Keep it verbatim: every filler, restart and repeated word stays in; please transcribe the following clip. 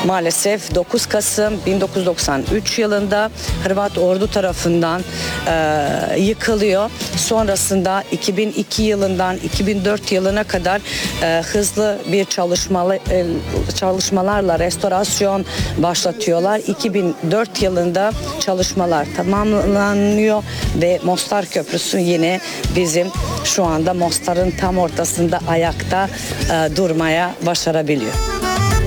maalesef dokuz Kasım bin dokuz yüz doksan üç yılında Hırvat ordu tarafından e, yıkılıyor. Sonrasında iki bin iki yılından iki bin dört yılına kadar e, hızlı bir çalışmalı, e, çalışmalarla restorasyon başlatıyorlar. iki bin dört yılında çalışmalar tamamlanıyor ve Mostar Köprüsü yine bizim şu anda Mostar'ın tam ortasında ayakta e, durmaya başarabiliyor.